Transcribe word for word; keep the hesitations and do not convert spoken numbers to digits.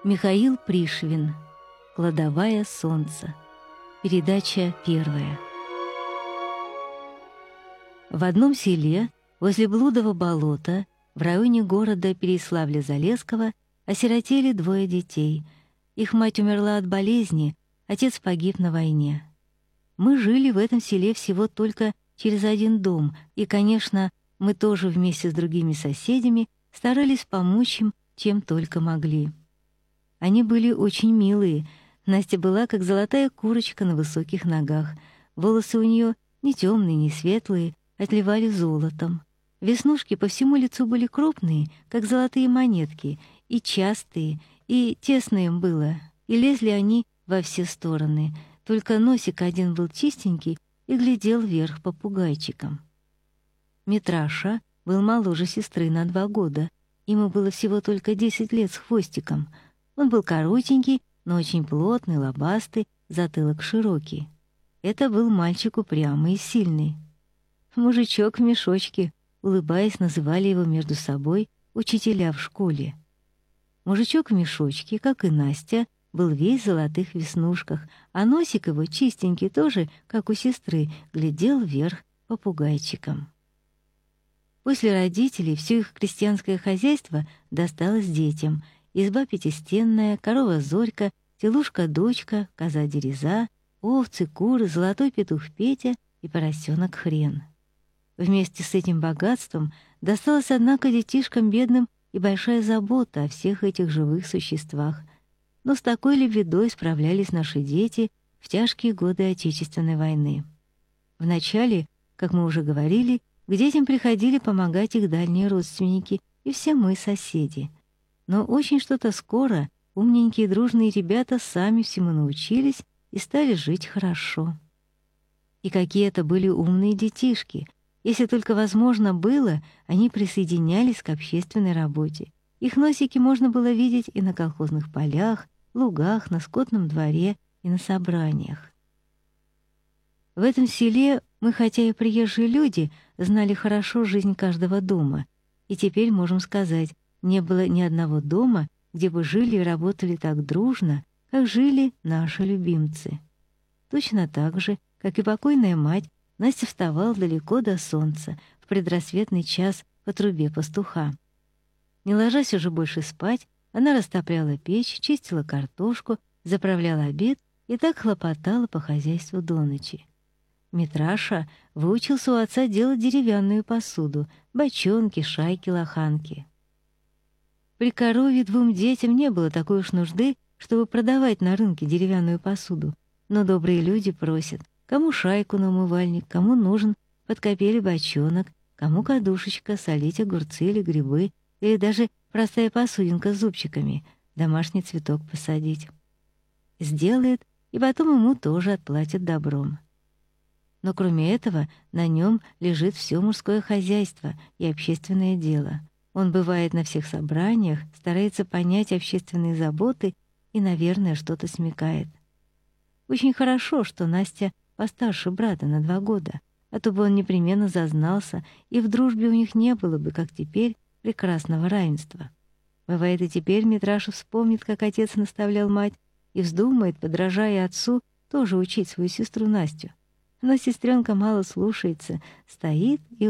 Михаил Пришвин. «Кладовая солнца». Передача первая. В одном селе, возле Блудова болота, в районе города Переяславля-Залесского, осиротели двое детей. Их мать умерла от болезни, отец погиб на войне. Мы жили в этом селе всего только через один дом, и, конечно, мы тоже вместе с другими соседями старались помочь им, чем только могли. Они были очень милые. Настя была как золотая курочка на высоких ногах. Волосы у нее не темные, не светлые, отливали золотом. Веснушки по всему лицу были крупные, как золотые монетки, и частые, и тесно им было, и лезли они во все стороны. Только носик один был чистенький и глядел вверх попугайчиком. Митраша был моложе сестры на два года. Ему было всего только десять лет с хвостиком. Он был коротенький, но очень плотный, лобастый, затылок широкий. Это был мальчик упрямый и сильный. «Мужичок в мешочке», улыбаясь, называли его между собой учителя в школе. Мужичок в мешочке, как и Настя, был весь в золотых веснушках, а носик его, чистенький тоже, как у сестры, глядел вверх попугайчиком. После родителей все их крестьянское хозяйство досталось детям. Изба пятистенная, корова Зорька, телушка-дочка, коза Дереза, овцы, куры, золотой петух Петя и поросенок Хрен. Вместе с этим богатством досталась, однако, детишкам бедным и большая забота о всех этих живых существах. Но с такой ли бедой справлялись наши дети в тяжкие годы Отечественной войны? Вначале, как мы уже говорили, к детям приходили помогать их дальние родственники и все мы, соседи. Но очень что-то скоро умненькие дружные ребята сами всему научились и стали жить хорошо. И какие это были умные детишки! Если только возможно было, они присоединялись к общественной работе. Их носики можно было видеть и на колхозных полях, лугах, на скотном дворе и на собраниях. В этом селе мы, хотя и приезжие люди, знали хорошо жизнь каждого дома, и теперь можем сказать, не было ни одного дома, где бы жили и работали так дружно, как жили наши любимцы. Точно так же, как и покойная мать, Настя вставала далеко до солнца, в предрассветный час по трубе пастуха. Не ложась уже больше спать, она растопляла печь, чистила картошку, заправляла обед и так хлопотала по хозяйству до ночи. Митраша выучился у отца делать деревянную посуду, бочонки, шайки, лоханки. При корове двум детям не было такой уж нужды, чтобы продавать на рынке деревянную посуду, но добрые люди просят, кому шайку на умывальник, кому нужен подкопели бочонок, кому кадушечка, солить огурцы или грибы, или даже простая посудинка с зубчиками, домашний цветок посадить. Сделает, и потом ему тоже отплатят добром. Но кроме этого на нем лежит все мужское хозяйство и общественное дело. Он бывает на всех собраниях, старается понять общественные заботы и, наверное, что-то смекает. Очень хорошо, что Настя постарше брата на два года, а то бы он непременно зазнался, и в дружбе у них не было бы, как теперь, прекрасного равенства. Бывает, и теперь Митраша вспомнит, как отец наставлял мать, и вздумает, подражая отцу, тоже учить свою сестру Настю. Но сестренка мало слушается, стоит и